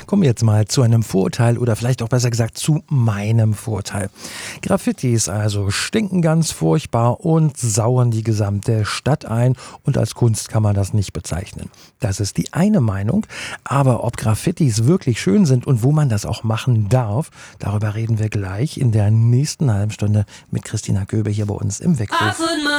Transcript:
Kommen wir jetzt mal zu einem Vorurteil oder vielleicht auch besser gesagt zu meinem Vorurteil. Graffitis also stinken ganz furchtbar und sauern die gesamte Stadt ein und als Kunst kann man das nicht bezeichnen. Das ist die eine Meinung, aber ob Graffitis wirklich schön sind und wo man das auch machen darf, darüber reden wir gleich in der nächsten halben Stunde mit Christina Köbe hier bei uns im Weckruf.